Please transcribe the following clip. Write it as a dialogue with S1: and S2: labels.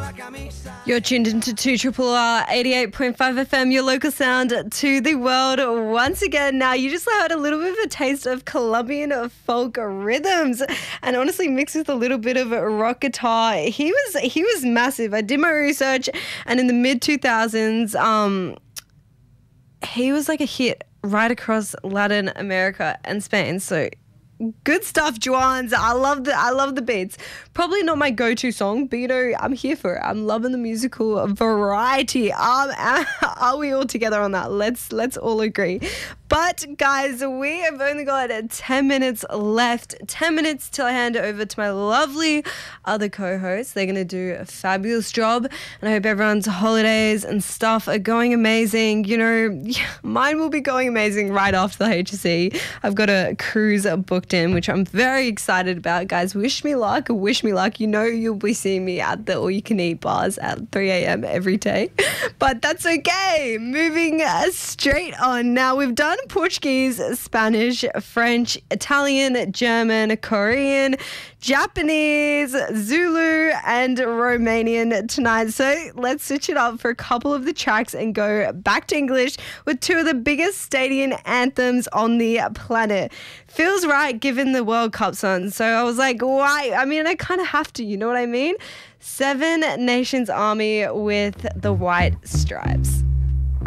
S1: You're tuned into 2 R 88.5 FM, your local sound to the world once again. Now, you just heard a little bit of a taste of Colombian folk rhythms and honestly mixed with a little bit of rock guitar. He was massive. I did my research, and in the mid-2000s, he was like a hit right across Latin America and Spain. So good stuff, Juans. I love the beats. Probably not my go-to song, but you know, I'm here for it. I'm loving the musical variety. Are we all together on that? Let's all agree. But guys, we have only got 10 minutes left. 10 minutes till I hand it over to my lovely other co-hosts. They're going to do a fabulous job. And I hope everyone's holidays and stuff are going amazing. You know, mine will be going amazing right after the HSC. I've got a cruise booked in, which I'm very excited about. Guys, wish me luck. You know you'll be seeing me at the all-you-can-eat bars at 3 a.m. every day. But that's okay. Moving straight on. Now, we've done Portuguese, Spanish, French, Italian, German, Korean, Japanese, Zulu, and Romanian tonight. So let's switch it up for a couple of the tracks and go back to English with two of the biggest stadium anthems on the planet. Feels right given the World Cup, son. So I was like, why? I mean, I kind of have to, you know what I mean? Seven Nations Army with the White Stripes.